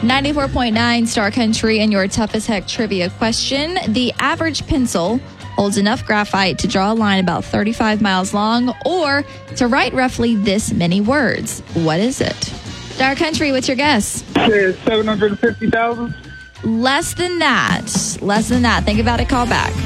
94.9 Star Country and your toughest heck trivia question. The average pencil holds enough graphite to draw a line about 35 miles long or to write roughly this many words. What is it? Star Country, what's your guess? Says 750,000. Less than that. Think about it, call back.